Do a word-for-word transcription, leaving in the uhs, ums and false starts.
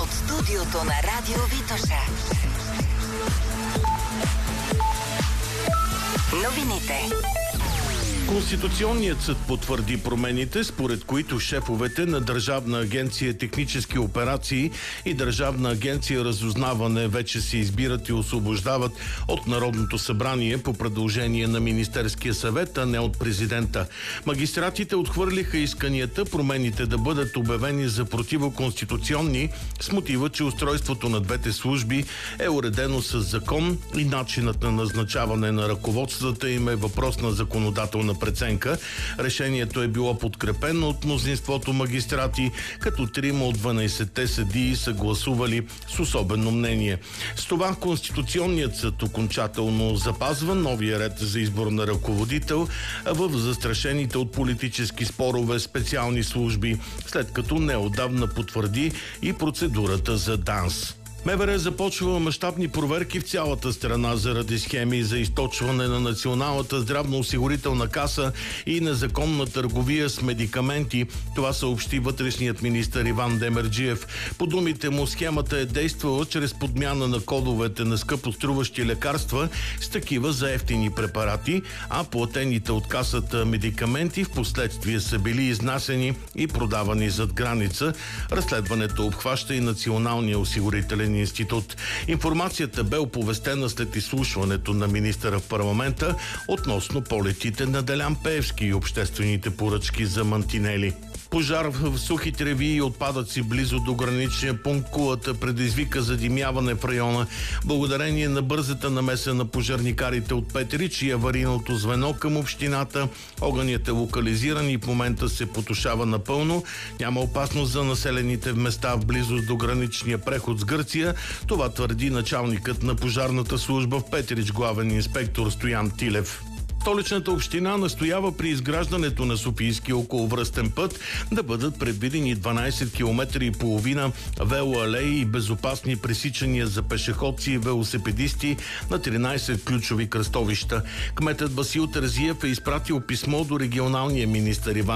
от студиото на Радио Витоша. Новините. Конституционният съд потвърди промените, според които шефовете на Държавна агенция технически операции и Държавна агенция разузнаване вече се избират и освобождават от Народното събрание по предложение на Министерския съвет, а не от президента. Магистратите отхвърлиха исканията промените да бъдат обявени за противоконституционни с мотива, че устройството на двете служби е уредено с закон и начинът на назначаване на ръководствата им е въпрос на законодателна преценка. Решението е било подкрепено от мнозинството магистрати, като трима от дванайсетте съдии са гласували с особено мнение. С това Конституционният съд окончателно запазва новия ред за избор на ръководител в застрашените от политически спорове специални служби, след като неотдавна потвърди и процедурата за ДАНС. МВР започва мащабни проверки в цялата страна заради схеми за източване на Националната здравноосигурителна каса и незаконна търговия с медикаменти. Това съобщи вътрешният министър Иван Демерджиев. По думите му, схемата е действала чрез подмяна на кодовете на скъпоструващи лекарства с такива за евтини препарати, а платените от касата медикаменти в последствие са били изнасени и продавани зад граница. Разследването обхваща и Националния осигурителен институт. Информацията бе оповестена след изслушването на министъра в парламента относно полетите на Делян Пеевски и обществените поръчки за мантинели. Пожар в сухи треви и отпадъци близо до граничния пункт Кулата предизвика задимяване в района. Благодарение на бързата намеса на пожарникарите от Петрич и аварийното звено към общината, огънят е локализиран и в момента се потушава напълно. Няма опасност за населените места в близост до граничния преход с Гърция. Това твърди началникът на пожарната служба в Петрич, главен инспектор Стоян Тилев. Столичната община настоява при изграждането на Софийския околовръстен път да бъдат предвидени дванайсет километра и половина велоалеи и безопасни пресичания за пешеходци и велосипедисти на тринайсет ключови кръстовища. Кметът Васил Терзиев е изпратил писмо до регионалния министър Иван